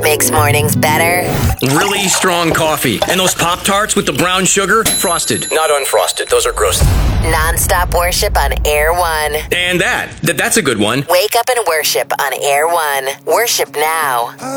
makes mornings better? Really strong coffee. And those Pop-Tarts with the brown sugar, frosted, not unfrosted. Those are gross. Non-stop worship on Air One. And that's a good one. Wake up and worship on Air One. Worship now.